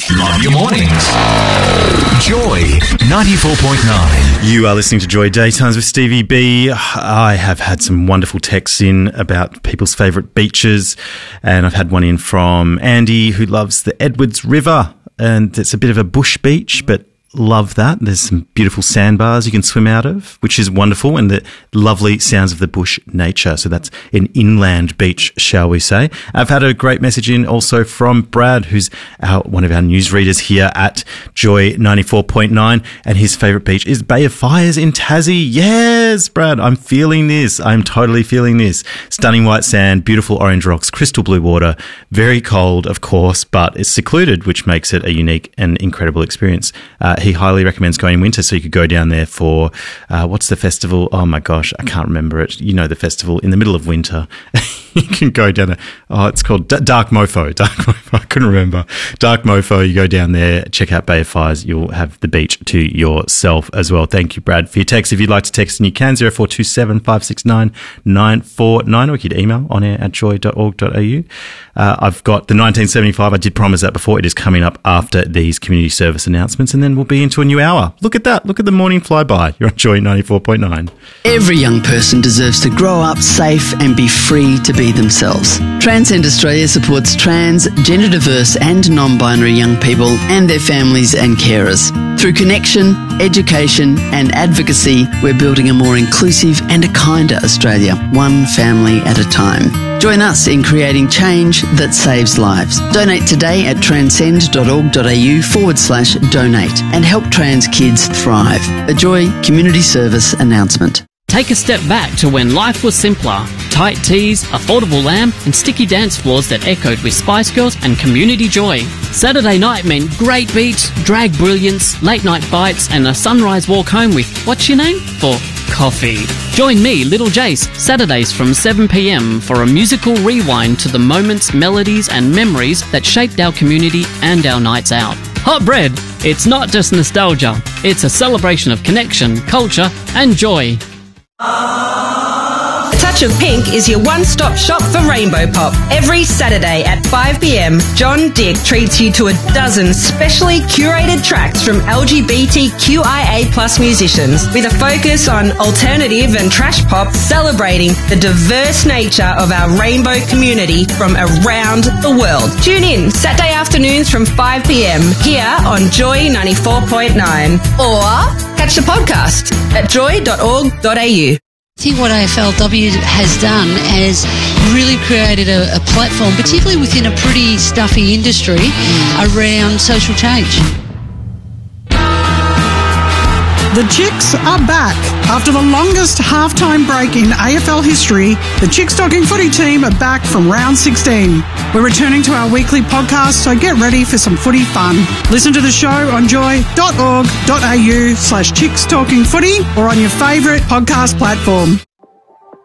Love your mornings. Joy 94.9. You are listening to Joy Daytimes with Stevie B. I have had some wonderful texts in about people's favourite beaches, and I've had one in from Andy who loves the Edwards River, and it's a bit of a bush beach, but love that. There's some beautiful sandbars you can swim out of, which is wonderful, and the lovely sounds of the bush nature. So that's an inland beach, shall we say. I've had a great message in also from Brad, who's one of our newsreaders here at Joy 94.9, and his favourite beach is Bay of Fires in Tassie. Yes, Brad, I'm feeling this. I'm totally feeling this. Stunning white sand, beautiful orange rocks, crystal blue water, very cold, of course, but it's secluded, which makes it a unique and incredible experience. He highly recommends going in winter, so you could go down there for, what's the festival? Oh my gosh, I can't remember it. You know the festival in the middle of winter. You can go down there. Oh, it's called Dark Mofo. Dark Mofo, I couldn't remember. Dark Mofo, you go down there, check out Bay of Fires. You'll have the beach to yourself as well. Thank you, Brad, for your text. If you'd like to text, you can, 0427 569 949, or you could email onair@joy.org.au. I've got the 1975. I did promise that before. It is coming up after these community service announcements, and then we'll be into a new hour. Look at that. Look at the morning flyby. You're on Joy 94.9. Every young person deserves to grow up safe and be free to be themselves. Transcend Australia supports trans, gender diverse and non-binary young people and their families and carers. Through connection, education and advocacy, we're building a more inclusive and a kinder Australia, one family at a time. Join us in creating change that saves lives. Donate today at transcend.org.au/donate and help trans kids thrive. A Joy Community Service announcement. Take a step back to when life was simpler. Tight tees, affordable lamb and sticky dance floors that echoed with Spice Girls and community joy. Saturday night meant great beats, drag brilliance, late night fights and a sunrise walk home with, what's your name? For coffee. Join me, Little Jace, Saturdays from 7 p.m. for a musical rewind to the moments, melodies and memories that shaped our community and our nights out. Hot Bread, it's not just nostalgia, it's a celebration of connection, culture and joy. A Touch of Pink is your one-stop shop for Rainbow Pop. Every Saturday at 5 p.m, John Dick treats you to a dozen specially curated tracks from LGBTQIA+ musicians with a focus on alternative and trash pop, celebrating the diverse nature of our rainbow community from around the world. Tune in Saturday afternoons from 5 p.m. here on Joy 94.9, or catch the podcast at joy.org.au. I think what AFLW has done is really created a platform, particularly within a pretty stuffy industry, around social change. The Chicks are back. After the longest halftime break in AFL history, the Chicks Talking Footy team are back from round 16. We're returning to our weekly podcast, so get ready for some footy fun. Listen to the show on joy.org.au/Chicks Talking Footy or on your favourite podcast platform.